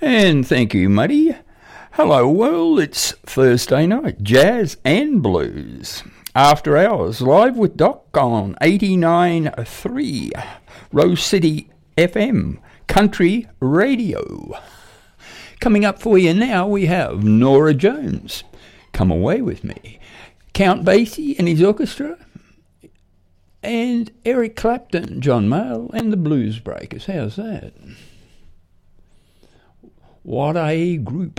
And thank you, Muddy. Hello, world. It's Thursday night, jazz and blues. After Hours, live with Doc on 89.3 Rose City FM, Country Radio. Coming up for you now, we have Norah Jones, Come Away With Me, Count Basie and his orchestra, and Eric Clapton, John Mayall, and the Blues Breakers. How's that? What a group.